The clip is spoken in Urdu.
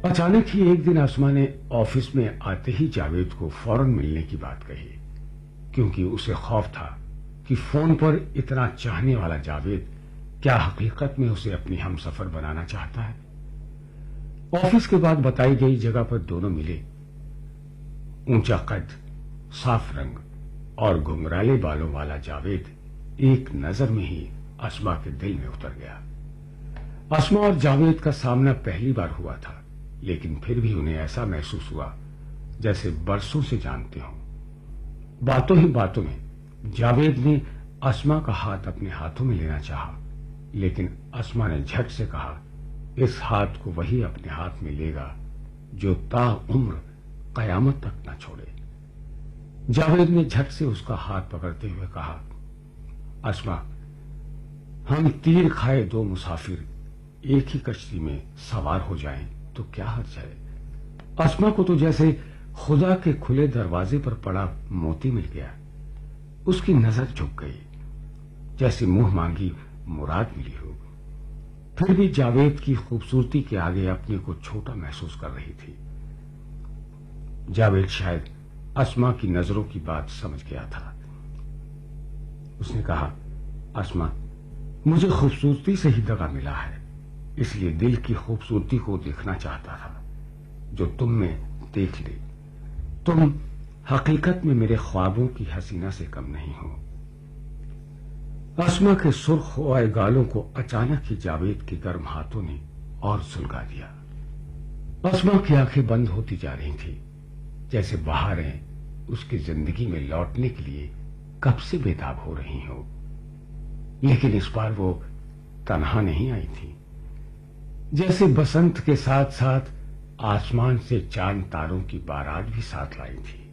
اچانک ہی ایک دن آسما نے آفس میں آتے ہی جاوید کو فوراً ملنے کی بات کہی، کیونکہ اسے خوف تھا کہ فون پر اتنا چاہنے والا جاوید کیا حقیقت میں اسے اپنی ہم سفر بنانا چاہتا ہے۔ آفس کے بعد بتائی گئی جگہ پر دونوں ملے۔ اونچا قد، صاف رنگ اور گھنگرالے بالوں والا جاوید ایک نظر میں ہی اسما کے دل میں اتر گیا۔ اسما اور جاوید کا سامنا پہلی بار ہوا تھا، لیکن پھر بھی انہیں ایسا محسوس ہوا جیسے برسوں سے جانتے ہوں۔ باتوں ہی باتوں میں جاوید نے اسما کا ہاتھ اپنے ہاتھوں میں لینا چاہا، لیکن اسما نے جھٹ سے کہا، اس ہاتھ کو وہی اپنے ہاتھ میں لے گا جو تا عمر قیامت تک نہ چھوڑے۔ جاوید نے جھٹ سے اس کا ہاتھ پکڑتے ہوئے کہا، اسما، ہم تیر کھائے دو مسافر ایک ہی کشتی میں سوار ہو جائیں تو کیا حرج ہے۔ اسما کو تو جیسے خدا کے کھلے دروازے پر پڑا موتی مل گیا۔ اس کی نظر جھک گئی، جیسے منہ مانگی مراد ملی ہو۔ پھر بھی جاوید کی خوبصورتی کے آگے اپنے کو چھوٹا محسوس کر رہی تھی۔ جاوید شاید اسما کی نظروں کی بات سمجھ گیا تھا۔ اس نے کہا، اسما، مجھے خوبصورتی سے ہی دغا ملا ہے، اس لیے دل کی خوبصورتی کو دیکھنا چاہتا تھا جو تم میں دیکھ لی۔ تم حقیقت میں میرے خوابوں کی حسینہ سے کم نہیں ہو۔ اسما کے سرخ ہوئے گالوں کو اچانک ہی جاوید کے گرم ہاتھوں نے اور سلگا دیا۔ اسما کی آنکھیں بند ہوتی جا رہی تھی، جیسے بہاریں اس کی زندگی میں لوٹنے کے لیے کب سے بےتاب ہو رہی ہوں۔ لیکن اس بار وہ تنہا نہیں آئی تھی، جیسے بسنت کے ساتھ ساتھ آسمان سے چاند تاروں کی بارات بھی ساتھ لائی تھی۔